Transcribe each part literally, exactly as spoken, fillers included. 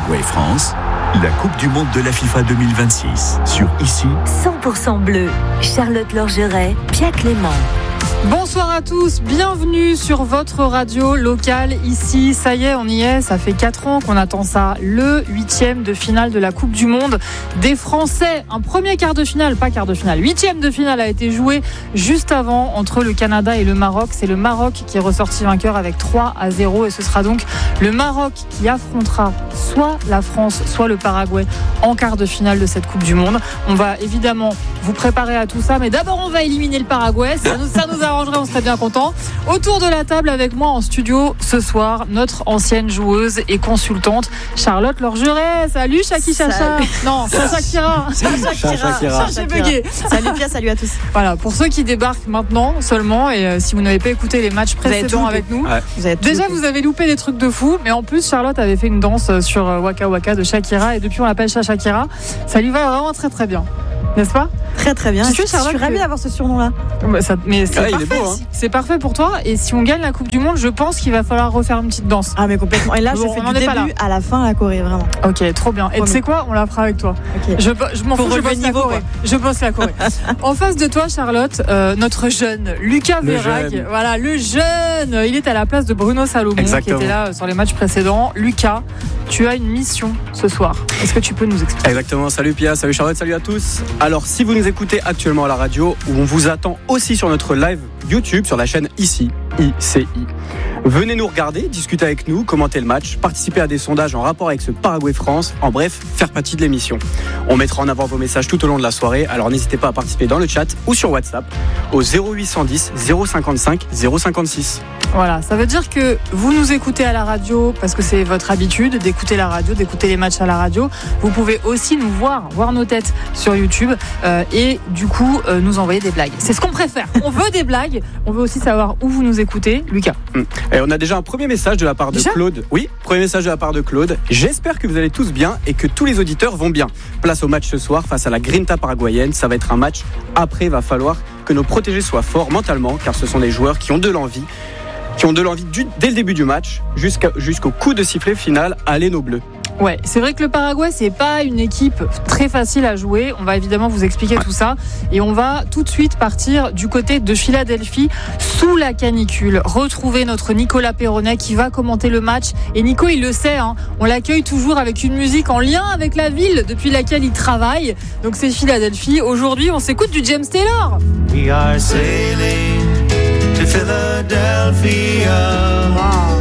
Paraguay-France, la Coupe du Monde de la FIFA deux mille vingt-six. Sur Ici, cent pour cent bleu. Charlotte Lorgeret, Pia Clément. Bonsoir à tous, bienvenue sur votre radio locale ici. Ça y est, on y est, ça fait quatre ans qu'on attend ça. Le huitième de finale de la Coupe du Monde des Français. Un premier quart de finale, pas quart de finale, huitième de finale a été joué juste avant entre le Canada et le Maroc. C'est le Maroc qui est ressorti vainqueur avec trois à zéro et ce sera donc le Maroc qui affrontera soit la France, soit le Paraguay en quart de finale de cette Coupe du Monde. On va évidemment vous préparer à tout ça, mais d'abord on va éliminer le Paraguay, ça nous, ça nous arrangerait, on serait bien content. Autour de la table avec moi en studio ce soir, notre ancienne joueuse et consultante Charlotte Lorgeret. Salut Chaki Chacha. Non, Chacha Kira. Chacha Kira. J'ai bugué. Salut Pia, salut à tous. Voilà, pour ceux qui débarquent maintenant seulement et euh, si vous n'avez pas écouté les matchs précédents avec nous, ouais. vous avez déjà vous avez loupé des trucs de fou, mais en plus Charlotte avait fait une danse sur euh, Waka Waka de Shakira et depuis on l'appelle Chacha Kira. Ça lui va vraiment très très bien. N'est-ce pas ? Très très bien. Tu sais, je suis ravie que... d'avoir ce surnom-là. Bah, ça, mais c'est ah, parfait. Il est beau, hein. C'est parfait pour toi. Et si on gagne la Coupe du Monde, je pense qu'il va falloir refaire une petite danse. Ah mais complètement. Et là, bon, je fais on du début à la fin la Corée, vraiment. Ok, trop bien. Et tu sais quoi ? On la fera avec toi. Okay. Je, je m'en fous. Je bosse la Corée. Quoi. Je bosse la Corée. En face de toi, Charlotte, euh, notre jeune Lucas le Verhaeghe. Jeune. Voilà, le jeune. Il est à la place de Bruno Salomon, Exactement. qui était là sur les matchs précédents. Lucas, tu as une mission ce soir. Est-ce que tu peux nous expliquer ? Exactement. Salut Pia, salut Charlotte, salut à tous. Alors, si vous nous écoutez actuellement à la radio, où on vous attend aussi sur notre live YouTube, sur la chaîne Ici, I C I. Venez nous regarder, discuter avec nous, commenter le match, participer à des sondages en rapport avec ce Paraguay-France, en bref, faire partie de l'émission. On mettra en avant vos messages tout au long de la soirée, alors n'hésitez pas à participer dans le chat ou sur WhatsApp au zéro huit cent dix zéro cinquante-cinq zéro cinquante-six. Voilà, ça veut dire que vous nous écoutez à la radio parce que c'est votre habitude d'écouter la radio, d'écouter les matchs à la radio. Vous pouvez aussi nous voir, voir nos têtes sur YouTube euh, et du coup euh, nous envoyer des blagues. C'est ce qu'on préfère. On veut des blagues, on veut aussi savoir où vous nous écoutez. Lucas. Et on a déjà un premier message de la part de déjà Claude. Oui, premier message de la part de Claude. J'espère que vous allez tous bien et que tous les auditeurs vont bien. Place au match ce soir face à la Grinta paraguayenne. Ça va être un match. Après, il va falloir que nos protégés soient forts mentalement car ce sont des joueurs qui ont de l'envie. qui ont de l'envie du, dès le début du match jusqu'à, jusqu'au coup de sifflet final. Allez nos bleus. Ouais, c'est vrai que le Paraguay, c'est pas une équipe très facile à jouer. On va évidemment vous expliquer ouais. tout ça. Et on va tout de suite partir du côté de Philadelphie, sous la canicule. Retrouver notre Nicolas Perronnet qui va commenter le match. Et Nico, il le sait, hein, on l'accueille toujours avec une musique en lien avec la ville depuis laquelle il travaille. Donc c'est Philadelphie. Aujourd'hui, on s'écoute du James Taylor. We are sailing to Philadelphia. Wow.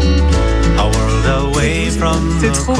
A world away from c'est the trop beau.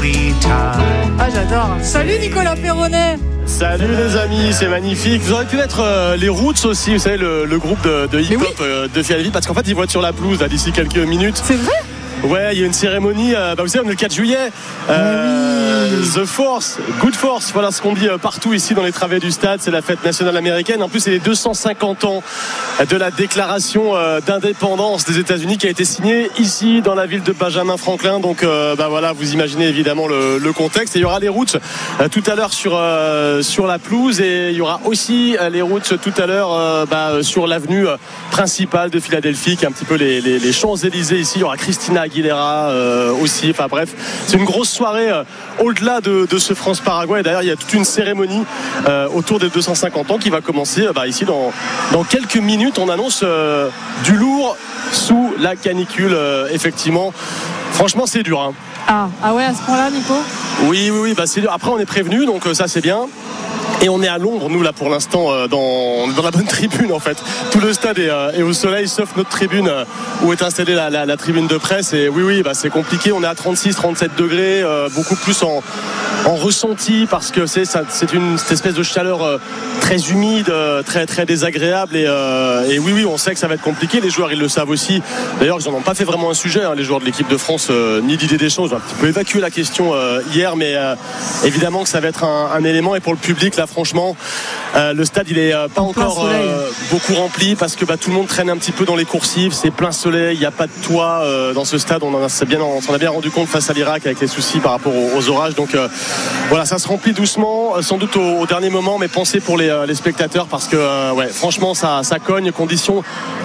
Ah, j'adore. Salut Nicolas Perronnet. Salut les amis, c'est magnifique. Vous auriez pu mettre euh, les Roots aussi, vous savez, le, le groupe de, de hip-hop oui. euh, de Philadelphie, parce qu'en fait ils vont être sur la pelouse là, d'ici quelques minutes. C'est vrai ? Ouais, il y a une cérémonie, euh, bah vous savez, on est le quatre juillet. Euh, oui. The Force, Good Force, voilà ce qu'on dit euh, partout ici dans les travées du stade. C'est la fête nationale américaine. En plus, c'est les deux cent cinquante ans de la déclaration euh, d'indépendance des États-Unis qui a été signée ici dans la ville de Benjamin Franklin. Donc, euh, bah voilà, vous imaginez évidemment le, le contexte. Et il y aura les routes euh, tout à l'heure sur euh, sur la pelouse et il y aura aussi euh, les routes tout à l'heure euh, bah, sur l'avenue euh, principale de Philadelphie, qui est un petit peu les, les, les Champs-Élysées ici. Il y aura Christina Aguilera euh, aussi, enfin bref, c'est une grosse soirée euh, au-delà de, de ce France-Paraguay. D'ailleurs, il y a toute une cérémonie euh, autour des deux cent cinquante ans qui va commencer euh, bah, ici dans, dans quelques minutes. On annonce euh, du lourd sous la canicule, euh, effectivement. Franchement, c'est dur. Hein. Ah, ah ouais, à ce point-là, Nico ? Oui, oui, oui. Bah, c'est dur. Après, on est prévenu, donc euh, ça, c'est bien. Et on est à l'ombre, nous là pour l'instant, euh, dans, dans la bonne tribune en fait. Tout le stade est, euh, est au soleil, sauf notre tribune euh, où est installée la, la, la tribune de presse. Et oui, oui, bah, c'est compliqué. On est à trente-six, trente-sept degrés, euh, beaucoup plus en, en ressenti parce que c'est, ça, c'est une cette espèce de chaleur euh, très humide, euh, très très désagréable. Et, euh, et oui, oui, on sait que ça va être compliqué. Les joueurs, ils le savent aussi. D'ailleurs, ils n'en ont pas fait vraiment un sujet, hein, les joueurs de l'équipe de France, euh, ni d'idée des choses. Ils ont un petit peu évacué la question euh, hier, mais euh, évidemment que ça va être un, un élément. Et pour le public, là, franchement, euh, le stade il est euh, pas encore euh, beaucoup rempli parce que bah, tout le monde traîne un petit peu dans les coursives, c'est plein soleil, il n'y a pas de toit euh, dans ce stade. On en a bien, on s'en a bien rendu compte face à l'Irak avec les soucis par rapport aux, aux orages. Donc euh, voilà, ça se remplit doucement, sans doute au, au dernier moment, mais pensez pour les, les spectateurs parce que euh, ouais, franchement ça, ça cogne. Conditions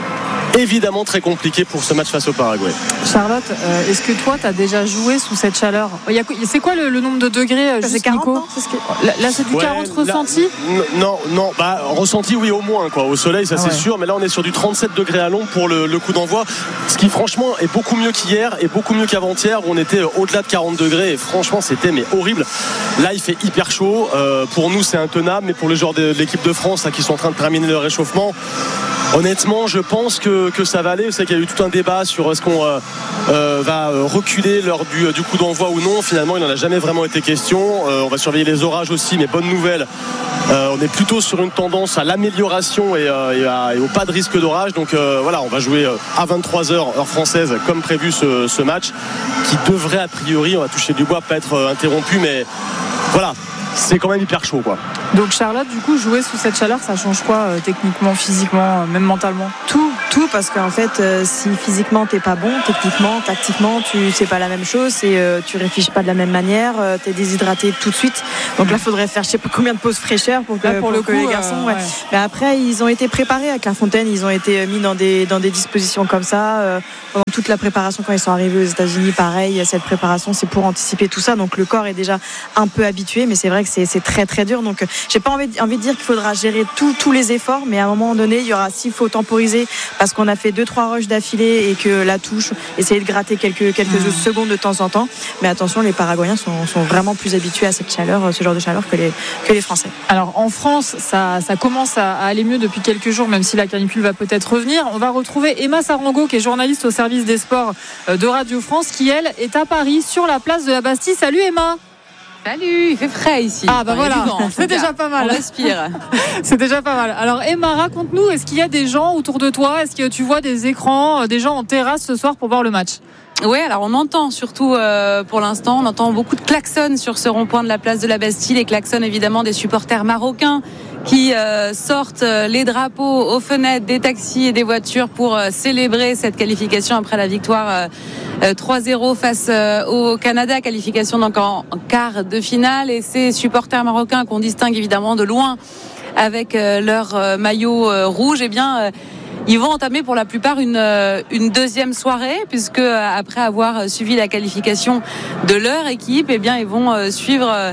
évidemment très compliqué pour ce match face au Paraguay. Charlotte, euh, est-ce que toi tu as déjà joué sous cette chaleur? Il y a, c'est quoi le, le nombre de degrés? C'est quarante, non, c'est ce que... là, là c'est du ouais, quarante là, ressenti? Non, non, bah ressenti oui au moins quoi. Au soleil ça ah c'est ouais. sûr, mais là on est sur du trente-sept degrés à Londres pour le, le coup d'envoi, ce qui franchement est beaucoup mieux qu'hier et beaucoup mieux qu'avant-hier où on était au-delà de quarante degrés et franchement c'était mais horrible. Là il fait hyper chaud, euh, pour nous c'est intenable, mais pour les joueurs de, de l'équipe de France là, qui sont en train de terminer le réchauffement, honnêtement je pense que, que ça va aller. Vous savez qu'il y a eu tout un débat sur est-ce qu'on euh, euh, va reculer lors du, du coup d'envoi ou non. Finalement il n'en a jamais vraiment été question. euh, on va surveiller les orages aussi, mais bonne nouvelle, euh, on est plutôt sur une tendance à l'amélioration et, euh, et, à, et au pas de risque d'orage. Donc euh, voilà, on va jouer à vingt-trois heures heure française comme prévu ce, ce match qui devrait a priori, on va toucher du bois, pas être interrompu, mais voilà, c'est quand même hyper chaud quoi. Donc Charlotte, du coup, jouer sous cette chaleur, ça change quoi euh, techniquement, physiquement, euh, même mentalement? Tout, tout, parce qu'en fait, euh, si physiquement t'es pas bon, techniquement, tactiquement, tu sais pas la même chose, et euh, tu réfléchis pas de la même manière, euh, t'es déshydraté tout de suite. Donc là, faudrait faire je sais pas combien de pauses fraîcheur pour que, là, pour pour le que coup, les garçons. Euh, ouais. Ouais. Mais après, ils ont été préparés à Clairefontaine, ils ont été mis dans des dans des dispositions comme ça euh, pendant toute la préparation quand ils sont arrivés aux États-Unis. Pareil, cette préparation, c'est pour anticiper tout ça. Donc le corps est déjà un peu habitué, mais c'est vrai que c'est, c'est très très dur. Donc j'ai pas envie, envie de dire qu'il faudra gérer tout, tous les efforts, mais à un moment donné, il y aura, s'il faut temporiser, parce qu'on a fait deux trois rushs d'affilée et que la touche, essayer de gratter quelques, quelques mmh. secondes de temps en temps. Mais attention, les Paraguayens sont, sont vraiment plus habitués à cette chaleur, ce genre de chaleur que les, que les Français. Alors en France, ça, ça commence à, à aller mieux depuis quelques jours, même si la canicule va peut-être revenir. On va retrouver Emma Sarango, qui est journaliste au service des sports de Radio France, qui elle est à Paris, sur la place de la Bastille. Salut Emma. Salut, il fait frais ici. Ah bah voilà, c'est déjà pas mal. On respire. C'est déjà pas mal. Alors Emma, raconte-nous, est-ce qu'il y a des gens autour de toi? Est-ce que tu vois des écrans, des gens en terrasse ce soir pour voir le match? Oui, alors on entend surtout euh, pour l'instant, on entend beaucoup de klaxons sur ce rond-point de la place de la Bastille, les klaxons évidemment des supporters marocains qui euh, sortent les drapeaux aux fenêtres des taxis et des voitures pour euh, célébrer cette qualification après la victoire euh, trois zéro face euh, au Canada, qualification donc en, en quart de finale. Et ces supporters marocains qu'on distingue évidemment de loin avec euh, leur euh, maillot euh, rouge, eh bien euh, ils vont entamer pour la plupart une, une deuxième soirée, puisque après avoir suivi la qualification de leur équipe, eh bien, ils vont suivre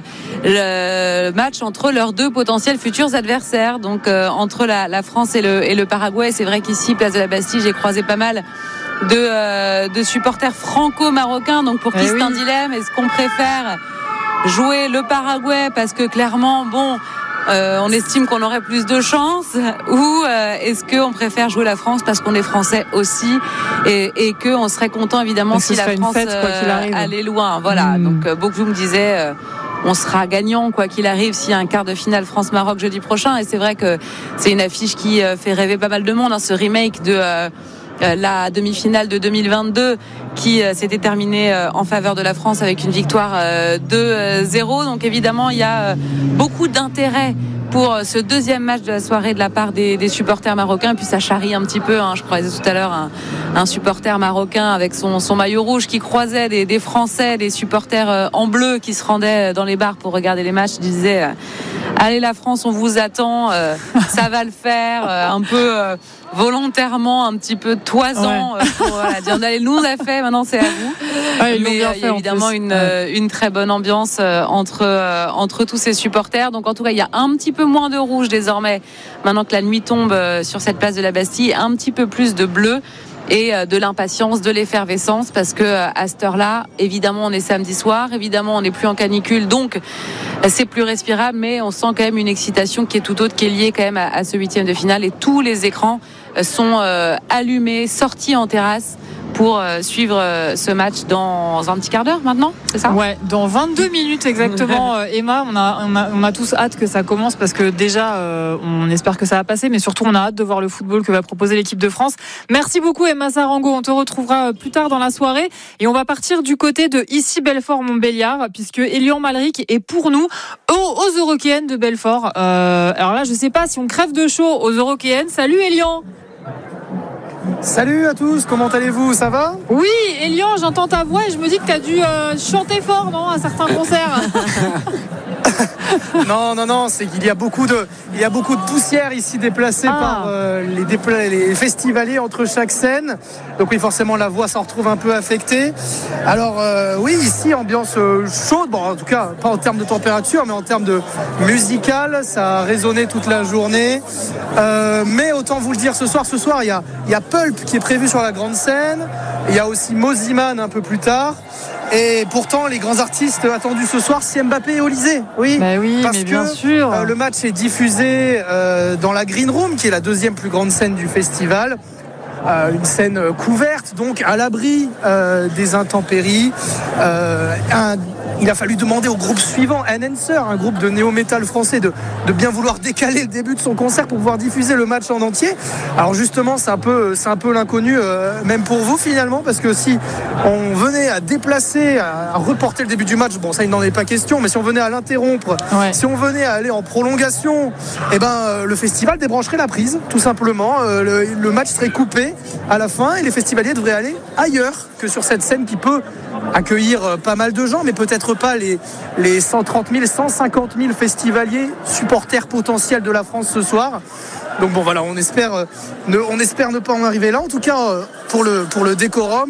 le match entre leurs deux potentiels futurs adversaires, donc euh, entre la, la France et le, et le Paraguay. C'est vrai qu'ici, place de la Bastille, j'ai croisé pas mal de, euh, de supporters franco-marocains, donc pour qui eh c'est oui. un dilemme. Est-ce qu'on préfère jouer le Paraguay parce que clairement, bon... Euh, on estime qu'on aurait plus de chance, ou euh, est-ce qu'on préfère jouer la France parce qu'on est français aussi et, et qu'on serait content évidemment si la France fête, euh, allait loin. Voilà, mmh. donc euh, beaucoup me disaient euh, on sera gagnant quoi qu'il arrive s'il y a un quart de finale France-Maroc jeudi prochain. Et c'est vrai que c'est une affiche qui euh, fait rêver pas mal de monde, hein, ce remake de... Euh, la demi-finale de deux mille vingt-deux qui euh, s'était terminée euh, en faveur de la France avec une victoire euh, deux zéro. Donc évidemment il y a euh, beaucoup d'intérêt pour euh, ce deuxième match de la soirée de la part des, des supporters marocains. Puis ça charrie un petit peu, hein. Je croisais tout à l'heure un, un supporter marocain avec son, son maillot rouge qui croisait des, des Français, des supporters euh, en bleu qui se rendaient dans les bars pour regarder les matchs. Il disait euh, allez la France, on vous attend, euh, ça va le faire, euh, un peu euh, volontairement, un petit peu toisant, ouais. euh, pour voilà, dire allez, nous on l'a fait, maintenant c'est à vous. Ouais, mais euh, il y a évidemment une, ouais. une très bonne ambiance euh, entre, euh, entre tous ces supporters. Donc en tout cas il y a un petit peu moins de rouge désormais maintenant que la nuit tombe euh, sur cette place de la Bastille, un petit peu plus de bleu et de l'impatience, de l'effervescence, parce que à cette heure-là, évidemment, on est samedi soir, évidemment, on n'est plus en canicule, donc c'est plus respirable, mais on sent quand même une excitation qui est tout autre, qui est liée quand même à, à ce huitième de finale, et tous les écrans sont euh, allumés, sortis en terrasse pour euh, suivre euh, ce match dans un petit quart d'heure maintenant, c'est ça ? Ouais, dans vingt-deux minutes exactement. euh, Emma, on a, on, a, on a tous hâte que ça commence parce que déjà, euh, on espère que ça va passer, mais surtout on a hâte de voir le football que va proposer l'équipe de France. Merci beaucoup Emma Sarango, on te retrouvera plus tard dans la soirée et on va partir du côté de ici Belfort-Montbéliard puisque Elian Malric est pour nous aux, aux Eurockéennes de Belfort. Euh, alors là, je sais pas si on crève de chaud aux Eurockéennes. Salut Elian. Salut à tous, comment allez-vous, ça va ? Oui, Elian, j'entends ta voix et je me dis que tu as dû euh, chanter fort, non, à certains concerts. Non, non, non, c'est qu'il y a beaucoup de, il y a beaucoup de poussière ici déplacée Ah. par euh, les, dépla- les festivaliers entre chaque scène. Donc oui, forcément, la voix s'en retrouve un peu affectée. Alors euh, oui, ici, ambiance euh, chaude. Bon, en tout cas, pas en termes de température, mais en termes de musical, ça a résonné toute la journée. Euh, mais autant vous le dire, ce soir, ce soir, il y a, il y a Pulp qui est prévu sur la grande scène. Il y a aussi Moziman un peu plus tard. Et pourtant, les grands artistes attendus ce soir, c'est Mbappé et Olysée. Oui, Bah oui, parce mais que bien sûr. euh, le match est diffusé euh, dans la Green Room, qui est la deuxième plus grande scène du festival. Euh, une scène euh, couverte, donc à l'abri euh, des intempéries. Euh, un, il a fallu demander au groupe suivant, Enhancer, un groupe de néo-metal français, de, de bien vouloir décaler le début de son concert pour pouvoir diffuser le match en entier. Alors justement, c'est un peu, c'est un peu l'inconnu, euh, même pour vous finalement, parce que si on venait à déplacer, à, à reporter le début du match, bon ça il n'en est pas question, mais si on venait à l'interrompre, Ouais. si on venait à aller en prolongation, eh ben, euh, le festival débrancherait la prise, tout simplement. Euh, le, le match serait coupé à la fin et les festivaliers devraient aller ailleurs que sur cette scène qui peut accueillir euh, pas mal de gens, mais peut-être pas les, les cent trente mille, cent cinquante mille festivaliers supporters potentiels de la France ce soir. Donc bon voilà, on espère, euh, ne, on espère ne pas en arriver là. En tout cas, euh, pour le, pour le décorum,